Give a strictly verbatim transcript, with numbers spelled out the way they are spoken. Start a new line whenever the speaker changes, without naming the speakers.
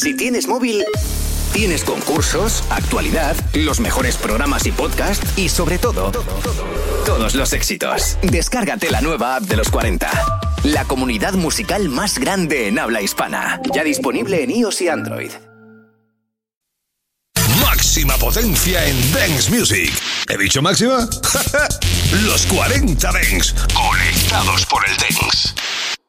Si tienes móvil, tienes concursos, actualidad, los mejores programas y podcast y sobre todo, todos los éxitos. Descárgate la nueva app de los cuarenta. La comunidad musical más grande en habla hispana. Ya disponible en iOS y Android.
Máxima potencia en Dance Music. ¿He dicho máxima? Los cuarenta Dance. Conectados por el Dance.